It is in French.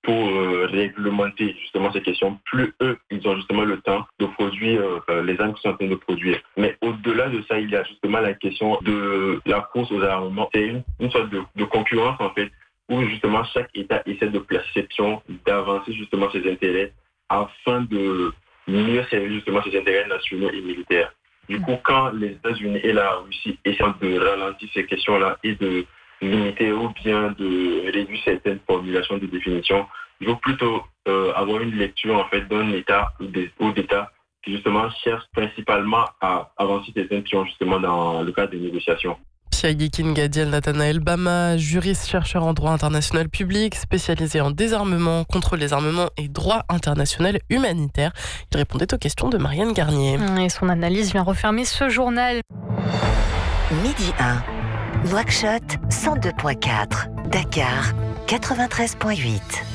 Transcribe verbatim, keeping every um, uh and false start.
pour euh, réglementer justement ces questions, plus eux, ils ont justement le temps de produire euh, les armes qu'ils sont en train de produire. Mais au-delà de ça, il y a justement la question de la course aux armements. C'est une, une sorte de, de concurrence en fait, où justement chaque État essaie de placer ses pions, d'avancer justement ses intérêts afin de mieux servir justement ses intérêts nationaux et militaires. Du coup, quand les États-Unis et la Russie essaient de ralentir ces questions-là et de limiter ou bien de réduire certaines formulations de définition, il faut plutôt euh, avoir une lecture en fait d'un État ou, des, ou d'États qui justement cherchent principalement à avancer certains pions justement dans le cadre des négociations. Chiagikin Gadiel Nathanaël Bama, juriste chercheur en droit international public, spécialisé en désarmement, contrôle des armements et droit international humanitaire. Il répondait aux questions de Marianne Garnier. Et son analyse vient refermer ce journal. Midi un, Nouakchott cent deux virgule quatre, Dakar quatre-vingt-treize virgule huit.